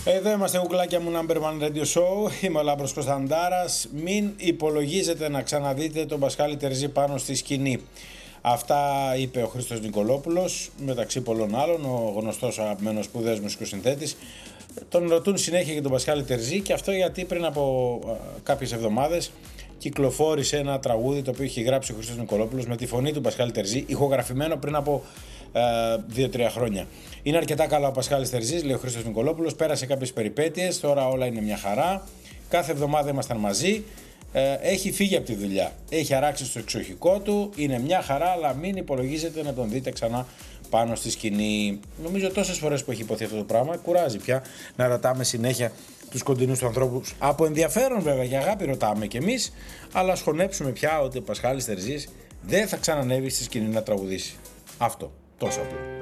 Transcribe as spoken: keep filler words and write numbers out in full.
Εδώ είμαστε, κουκλάκια μου, Number One Radio Show. Είμαι ο Λάμπρος Κωνσταντάρας. Μην υπολογίζετε να ξαναδείτε τον Πασχάλη Τερζή πάνω στη σκηνή. Αυτά είπε ο Χρήστος Νικολόπουλος, μεταξύ πολλών άλλων, ο γνωστός αγαπημένος σπουδαίος μουσικοσυνθέτης. Τον ρωτούν συνέχεια για τον Πασχάλη Τερζή, και αυτό γιατί πριν από α, κάποιες εβδομάδες κυκλοφόρησε ένα τραγούδι το οποίο είχε γράψει ο Χρήστος Νικολόπουλος με τη φωνή του Πασχάλη Τερζή, ηχογραφημένο πριν από δύο τρία χρόνια. Είναι αρκετά καλά ο Πασχάλης Τερζής, λέει ο Χρήστος Νικολόπουλος. Πέρασε κάποιες περιπέτειες, τώρα όλα είναι μια χαρά. Κάθε εβδομάδα ήμασταν μαζί. Ε, έχει φύγει από τη δουλειά. Έχει αράξει στο εξοχικό του. Είναι μια χαρά, αλλά μην υπολογίζετε να τον δείτε ξανά πάνω στη σκηνή. Νομίζω τόσες φορές που έχει υποθεί αυτό το πράγμα, κουράζει πια να ρωτάμε συνέχεια τους κοντινούς του ανθρώπους. Από ενδιαφέρον βέβαια, για αγάπη ρωτάμε κι εμείς, αλλά ας χωνέψουμε πια ότι ο Πασχάλης Τερζής δεν θα ξανανεύει στη σκηνή να τραγουδήσει. Αυτό. Τόσο απλό.